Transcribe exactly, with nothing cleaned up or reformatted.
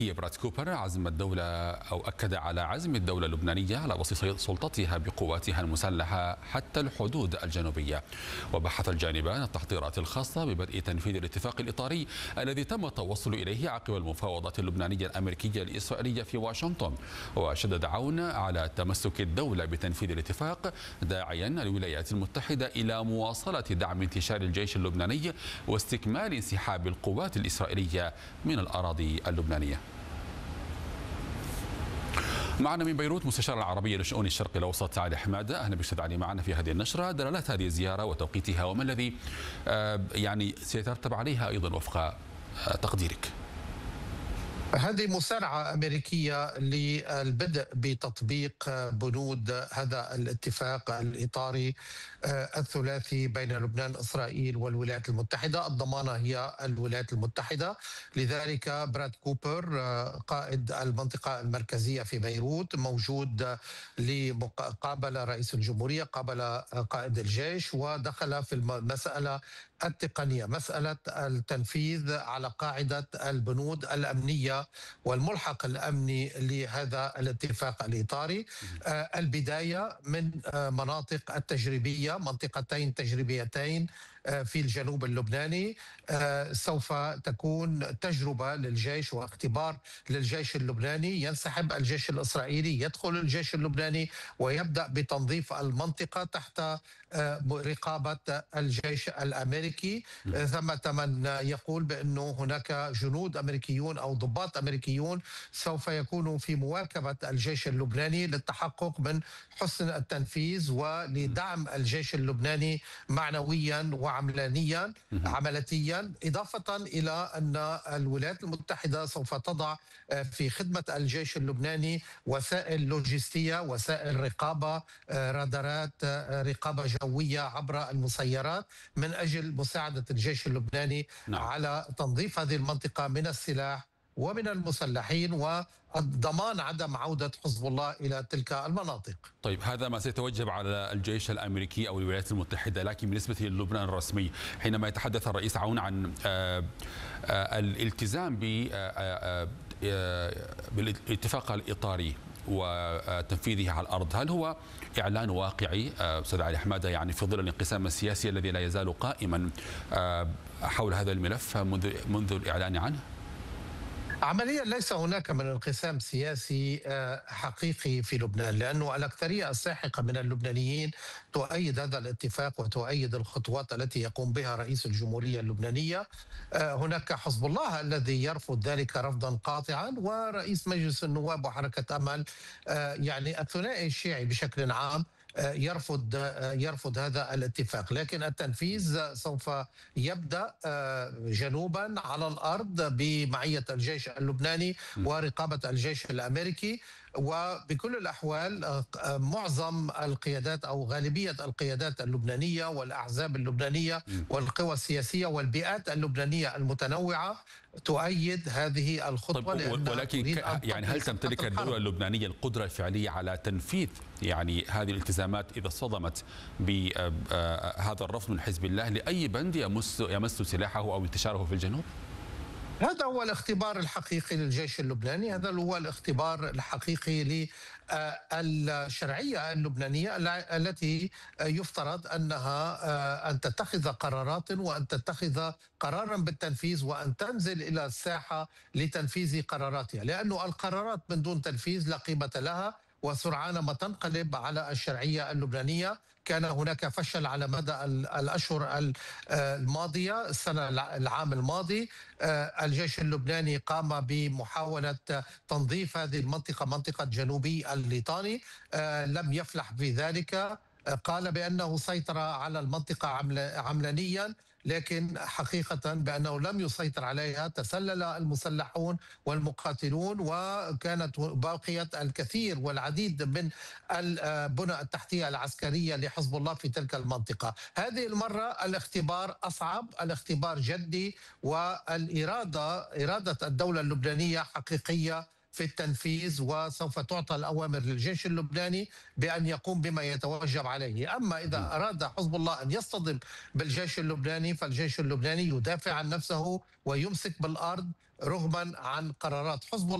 براد كوبر عزم الدولة أو أكد على عزم الدولة اللبنانية على بسيط سلطتها بقواتها المسلحة حتى الحدود الجنوبية. وبحث الجانبان التحضيرات الخاصة ببدء تنفيذ الاتفاق الإطاري الذي تم التوصل إليه عقب المفاوضات اللبنانية الأمريكية الإسرائيلية في واشنطن. وشدد عون على تمسك الدولة بتنفيذ الاتفاق، داعيا الولايات المتحدة إلى مواصلة دعم انتشار الجيش اللبناني واستكمال انسحاب القوات الإسرائيلية من الأراضي اللبنانية. معنا من بيروت مستشار العربية لشؤون الشرق الأوسط علي حمادة. أهلا بك أستاذ علي معنا في هذه النشرة. دلالات هذه الزيارة وتوقيتها وما الذي يعني سيترتب عليها أيضا وفق تقديرك؟ هذه مسارعة أمريكية للبدء بتطبيق بنود هذا الاتفاق الإطاري الثلاثي بين لبنان، إسرائيل والولايات المتحدة. الضمانة هي الولايات المتحدة، لذلك براد كوبر قائد المنطقة المركزية في بيروت موجود لمقابلة رئيس الجمهورية، قابل قائد الجيش، ودخل في المسألة التقنية، مسألة التنفيذ على قاعدة البنود الأمنية والملحق الأمني لهذا الاتفاق الإطاري. البداية من مناطق التجريبية، منطقتين تجريبيتين في الجنوب اللبناني. سوف تكون تجربة للجيش واختبار للجيش اللبناني. ينسحب الجيش الإسرائيلي، يدخل الجيش اللبناني ويبدأ بتنظيف المنطقة تحت رقابة الجيش الأمريكي. ثمة من يقول بأنه هناك جنود أمريكيون أو ضباط أمريكيون سوف يكونوا في مواكبة الجيش اللبناني للتحقق من حسن التنفيذ ولدعم الجيش اللبناني معنويا وعملانيا عملتيا، إضافة إلى أن الولايات المتحدة سوف تضع في خدمة الجيش اللبناني وسائل لوجستية، وسائل رقابة، رادارات، رقابة جوية عبر المسيرات، من أجل مساعدة الجيش اللبناني نعم. على تنظيف هذه المنطقة من السلاح ومن المسلحين وضمان عدم عودة حزب الله إلى تلك المناطق. طيب، هذا ما سيتوجب على الجيش الأمريكي أو الولايات المتحدة، لكن بالنسبة للبنان الرسمي حينما يتحدث الرئيس عون عن الالتزام بالاتفاق الإطاري وتنفيذه على الأرض، هل هو إعلان واقعي أستاذ علي حمادة يعني في ظل الانقسام السياسي الذي لا يزال قائما حول هذا الملف منذ منذ الإعلان عنه؟ عمليا ليس هناك من انقسام سياسي حقيقي في لبنان، لأنه الأكثرية الساحقة من اللبنانيين تؤيد هذا الاتفاق وتؤيد الخطوات التي يقوم بها رئيس الجمهورية اللبنانية. هناك حزب الله الذي يرفض ذلك رفضا قاطعا، ورئيس مجلس النواب وحركة أمل يعني الثنائي الشيعي بشكل عام يرفض يرفض هذا الاتفاق. لكن التنفيذ سوف يبدأ جنوبا على الأرض بمعية الجيش اللبناني ورقابة الجيش الأمريكي. وبكل الأحوال معظم القيادات أو غالبية القيادات اللبنانية والأحزاب اللبنانية والقوى السياسية والبيئات اللبنانية المتنوعة تؤيد هذه الخطوة. طيب، ولكن يعني هل تمتلك الدولة اللبنانية القدرة الفعلية على تنفيذ يعني هذه الالتزامات إذا صدمت بهذا الرفض من حزب الله لأي بند يمس يمس سلاحه أو انتشاره في الجنوب؟ هذا هو الاختبار الحقيقي للجيش اللبناني، هذا هو الاختبار الحقيقي للشرعية اللبنانية التي يفترض أنها أن تتخذ قرارات وأن تتخذ قرارا بالتنفيذ وأن تنزل إلى الساحة لتنفيذ قراراتها، لأنه القرارات من دون تنفيذ لا قيمة لها وسرعان ما تنقلب على الشرعية اللبنانية. كان هناك فشل على مدى الأشهر الماضية، السنة العام الماضي الجيش اللبناني قام بمحاولة تنظيف هذه المنطقة، منطقة جنوبي الليطاني، لم يفلح في ذلك. قال بأنه سيطر على المنطقة عملانيا، لكن حقيقة بأنه لم يسيطر عليها. تسلل المسلحون والمقاتلون وكانت باقية الكثير والعديد من البنى التحتية العسكرية لحزب الله في تلك المنطقة. هذه المرة الاختبار أصعب، الاختبار جدي، والإرادة إرادة الدولة اللبنانية حقيقية في التنفيذ، وسوف تعطى الأوامر للجيش اللبناني بأن يقوم بما يتوجب عليه. أما إذا أراد حزب الله أن يصطدم بالجيش اللبناني فالجيش اللبناني يدافع عن نفسه ويمسك بالأرض رغما عن قرارات حزب